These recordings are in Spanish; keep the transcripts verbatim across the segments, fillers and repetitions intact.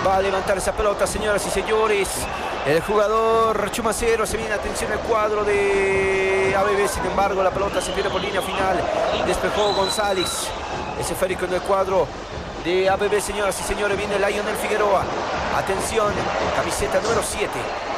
Va a levantar esa pelota, señoras y señores. El jugador Chumacero se viene, atención al cuadro de A B B. Sin embargo, la pelota se pierde por línea final. Despejó González. Ese esférico en el cuadro de A B B, señoras y señores. Viene Lionel Figueroa. Atención, camiseta número siete.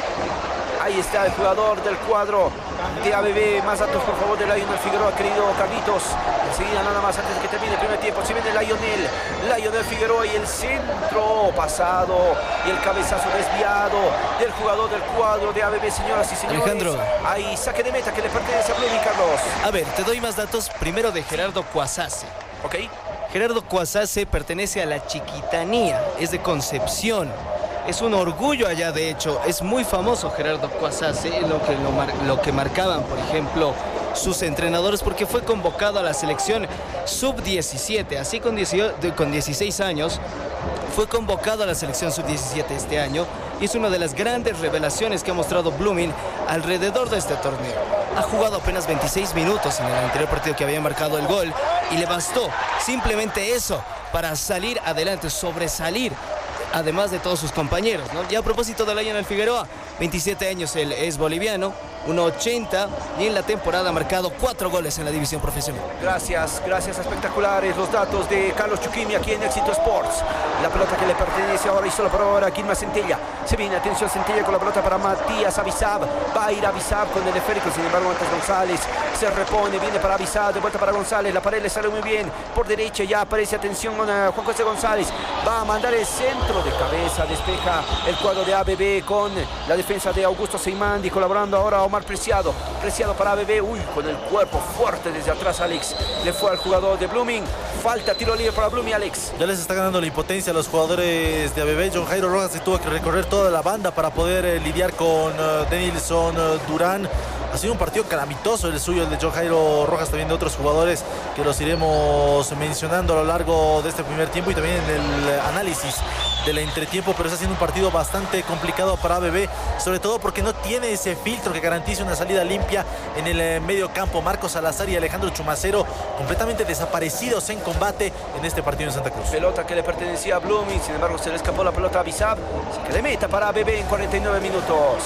Ahí está el jugador del cuadro de A B B. Más datos, por favor, de Lionel Figueroa, querido Carlitos. Enseguida, nada más, antes de que termine el primer tiempo. Se viene Lionel. Lionel Figueroa y el centro pasado. Y el cabezazo desviado del jugador del cuadro de A B B, señoras y señores. Alejandro. Hay saque de meta que le pertenece a Blooming, Carlos. A ver, te doy más datos. Primero de Gerardo Cuasase. Ok. Gerardo Cuasase pertenece a la Chiquitanía. Es de Concepción. Es un orgullo allá, de hecho. Es muy famoso Gerardo Cuasase, lo que, lo, mar, lo que marcaban, por ejemplo, sus entrenadores, porque fue convocado a la selección sub diecisiete. Así con, dieciocho, con dieciséis años, fue convocado a la selección sub diecisiete este año. Y es una de las grandes revelaciones que ha mostrado Blooming alrededor de este torneo. Ha jugado apenas veintiséis minutos en el anterior partido que había marcado el gol. Y le bastó simplemente eso para salir adelante, sobresalir, además de todos sus compañeros, ¿no? Ya a propósito de Lionel Figueroa, veintisiete años, él es boliviano, uno ochenta, y en la temporada ha marcado cuatro goles en la división profesional. Gracias, gracias, espectaculares los datos de Carlos Chuquimi aquí en Éxito Sports. La pelota que le pertenece ahora y solo por ahora a Quilma Centella. Se viene, atención, Centella con la pelota para Matías Abisab. Va a ir Abisab con el esférico, sin embargo antes González se repone, viene para Abisab, de vuelta para González, la pared le sale muy bien, por derecha ya aparece, atención, con uh, Juan José González. Va a mandar el centro de cabeza, despeja el cuadro de A B B con la defensa de Augusto Seimandi, colaborando ahora Omar Preciado. Preciado para A B B, uy, con el cuerpo fuerte desde atrás Alex. Le fue al jugador de Blooming. Falta, tiro libre para Blooming, Alex. Ya les está ganando la impotencia a los jugadores de A B B. John Jairo Rojas se tuvo que recorrer toda la banda para poder eh, lidiar con uh, Denilson uh, Durán. Ha sido un partido calamitoso el suyo, el de John Jairo Rojas, también de otros jugadores que los iremos mencionando a lo largo de este primer tiempo y también en el análisis del entretiempo, pero está siendo un partido bastante complicado para A B B, sobre todo porque no tiene ese filtro que garantice una salida limpia en el medio campo. Marcos Salazar y Alejandro Chumacero completamente desaparecidos en combate en este partido en Santa Cruz. Pelota que le pertenecía a Blooming, sin embargo se le escapó la pelota a Abisab. Se que le meta para A B B en cuarenta y nueve minutos.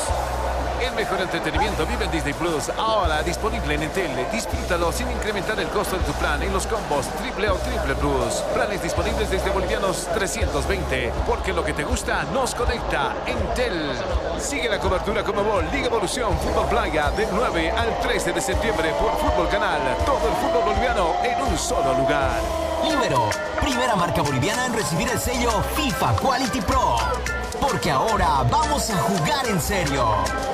El mejor entretenimiento vive en Disney Plus, ahora disponible en Entel. Disfrútalo sin incrementar el costo de tu plan en los combos triple o triple plus. Planes disponibles desde bolivianos trescientos veinte, porque lo que te gusta nos conecta. Entel. Sigue la cobertura Conmebol Liga Evolución Fútbol Playa del nueve al trece de septiembre por Fútbol Canal. Todo el fútbol boliviano en un solo lugar. Libero, primera marca boliviana en recibir el sello FIFA Quality Pro. Porque ahora vamos a jugar en serio.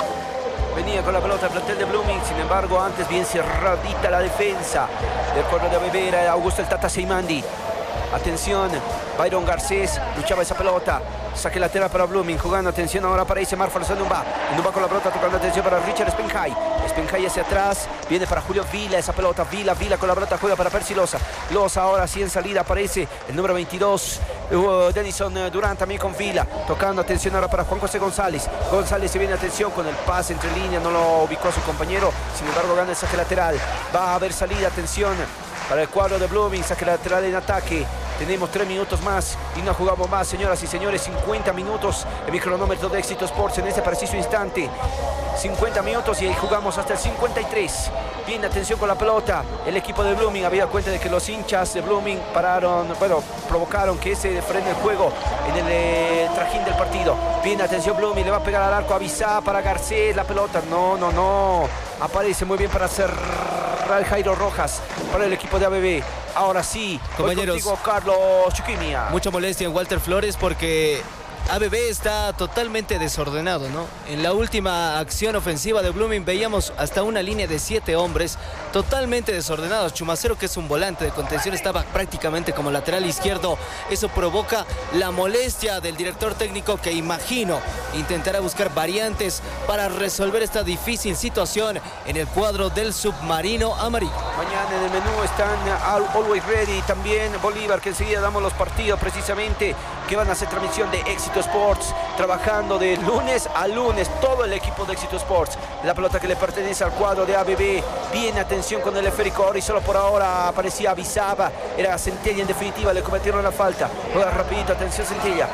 Venía con la pelota el plantel de Blooming, sin embargo antes bien cerradita la defensa del cuadro de A B B, era Augusto el Tata Seimandi. Atención, Byron Garcés luchaba esa pelota, saque lateral para Blooming, jugando, atención, ahora aparece Marfarzón Numba, Numba con la pelota, tocando, atención para Richard Spenjay, Spenjay hacia atrás, viene para Julio Vila, esa pelota, Vila, Vila con la pelota, juega para Percy Loza, Loza ahora sí en salida, aparece el número veintidós, uh, Denison Durán también con Vila, tocando, atención ahora para Juan José González, González se viene, atención, con el pase entre líneas, no lo ubicó a su compañero, sin embargo gana el saque lateral, va a haber salida, atención, para el cuadro de Blooming, saque lateral en ataque. Tenemos tres minutos más y no jugamos más, señoras y señores. cincuenta minutos el micronómetro de Éxito Sports en este preciso instante. cincuenta minutos y ahí jugamos hasta el cincuenta y tres. Bien, atención con la pelota. El equipo de Blooming había cuenta de que los hinchas de Blooming pararon, bueno, provocaron que se frene el juego en el eh, trajín del partido. Bien, atención Blooming, le va a pegar al arco a Visa para Garcés. La pelota, no, no, no. Aparece muy bien para cerrar Jairo Rojas para el equipo de A B B. Ahora sí, compañeros, contigo, Carlos Chuquimia. Mucha molestia en Walter Flores porque A B B está totalmente desordenado, ¿no? En la última acción ofensiva de Blooming veíamos hasta una línea de siete hombres totalmente desordenados. Chumacero, que es un volante de contención, estaba prácticamente como lateral izquierdo. Eso provoca la molestia del director técnico, que imagino intentará buscar variantes para resolver esta difícil situación en el cuadro del submarino amarillo. Mañana en el menú están Always Ready, también Bolívar, que enseguida damos los partidos precisamente que van a hacer transmisión de Éxito Sports, trabajando de lunes a lunes todo el equipo de Éxito Sports. La pelota que le pertenece al cuadro de A B B, bien, atención con el esférico ahora y solo por ahora aparecía Avisaba, era Centella, en definitiva le cometieron la falta. Juega rapidito, atención Centella,